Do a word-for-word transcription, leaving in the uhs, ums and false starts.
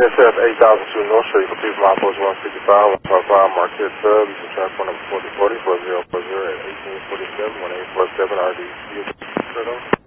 S F eight thousand two North Street, complete from outpost one sixty-five, one five five, Marquette Sub, using transport number forty forty, four zero four zero at eighteen forty-seven, one eight four seven R D.